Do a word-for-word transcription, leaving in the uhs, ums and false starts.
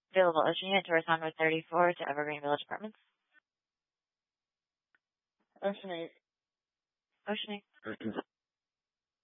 Available Ocean Unit to respond with thirty-four to Evergreen Village Apartments. Ocean eight. Ocean eight.